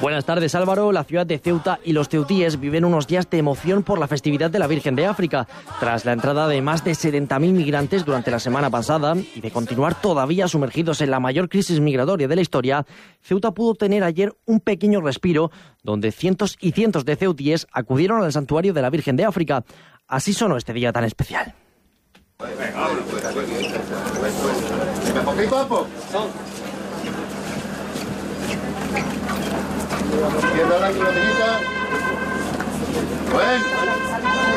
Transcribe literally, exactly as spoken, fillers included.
Buenas tardes, Álvaro. La ciudad de Ceuta y los ceutíes viven unos días de emoción por la festividad de la Virgen de África. Tras la entrada de más de setenta mil migrantes durante la semana pasada y de continuar todavía sumergidos en la mayor crisis migratoria de la historia, Ceuta pudo tener ayer un pequeño respiro donde cientos y cientos de ceutíes acudieron al santuario de la Virgen de África. Así sonó este día tan especial. Izquierda, la botellita. Bueno.